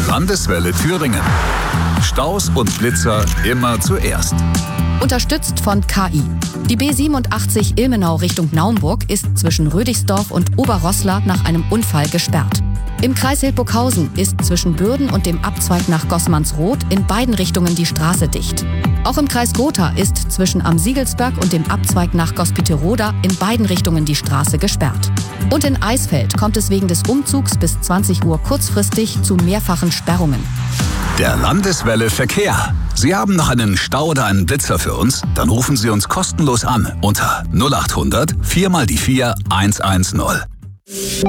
Landeswelle Thüringen. Staus und Blitzer immer zuerst. Unterstützt von KI. Die B87 Ilmenau Richtung Naumburg ist zwischen Rödigsdorf und Oberroßla nach einem Unfall gesperrt. Im Kreis Hildburghausen ist zwischen Bürden und dem Abzweig nach Gossmannsroth in beiden Richtungen die Straße dicht. Auch im Kreis Gotha ist zwischen Am Siegelsberg und dem Abzweig nach Gospiteroda in beiden Richtungen die Straße gesperrt. Und in Eisfeld kommt es wegen des Umzugs bis 20 Uhr kurzfristig zu mehrfachen Sperrungen. Der Landeswelle Verkehr. Sie haben noch einen Stau oder einen Blitzer für uns? Dann rufen Sie uns kostenlos an unter 0800 4 mal die 4 110.